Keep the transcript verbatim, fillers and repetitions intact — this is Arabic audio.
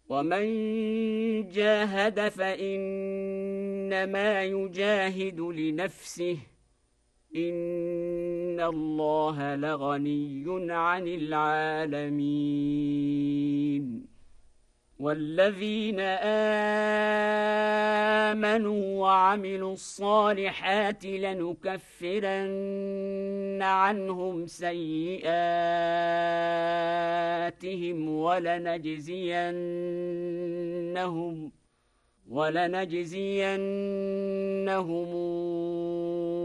ومن جاهد فإنما يجاهد لنفسه إن الله لغني عن العالمين والذين آمنوا وعملوا الصالحات لنكفرن عنهم سيئاتهم ولنجزينهم ولنجزينهم